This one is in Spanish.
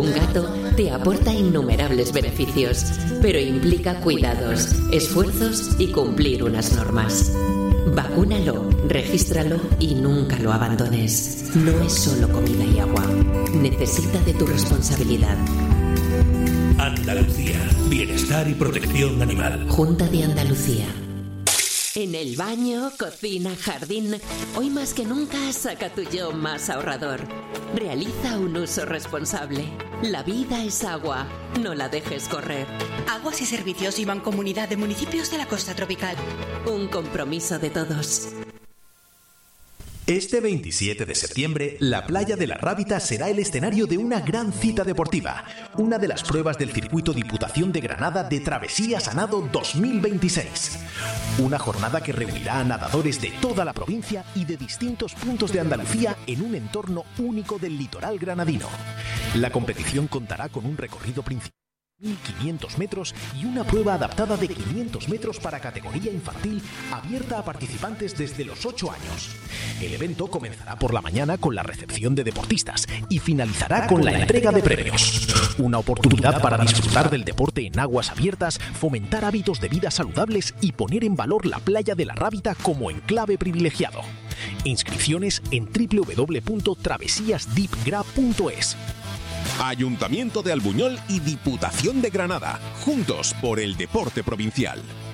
Un gato te aporta innumerables beneficios, pero implica cuidados, esfuerzos y cumplir unas normas. Vacúnalo, regístralo y nunca lo abandones. No es solo comida y agua. Necesita de tu responsabilidad. Andalucía, bienestar y protección animal. Junta de Andalucía. En el baño, cocina, jardín, hoy más que nunca saca tu yo más ahorrador. Realiza un uso responsable. La vida es agua, no la dejes correr. Aguas y Servicios y Mancomunidad de Municipios de la Costa Tropical. Un compromiso de todos. Este 27 de septiembre, la playa de la Rábita será el escenario de una gran cita deportiva, una de las pruebas del circuito Diputación de Granada de Travesías a Nado 2026. Una jornada que reunirá a nadadores de toda la provincia y de distintos puntos de Andalucía en un entorno único del litoral granadino. La competición contará con un recorrido principal 1.500 metros y una prueba adaptada de 500 metros para categoría infantil abierta a participantes desde los 8 años. El evento comenzará por la mañana con la recepción de deportistas y finalizará con la entrega de premios. Una oportunidad para disfrutar del deporte en aguas abiertas, fomentar hábitos de vida saludables y poner en valor la playa de la Rábita como enclave privilegiado. Inscripciones en www.travesiasdeepgra.es. Ayuntamiento de Albuñol y Diputación de Granada, juntos por el deporte provincial.